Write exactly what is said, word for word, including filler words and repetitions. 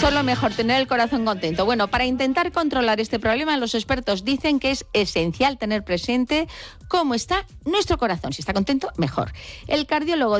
Eso es lo mejor, tener el corazón contento. Bueno, para intentar controlar este problema, los expertos dicen que es esencial tener presente cómo está nuestro corazón. Si está contento, mejor. El cardiólogo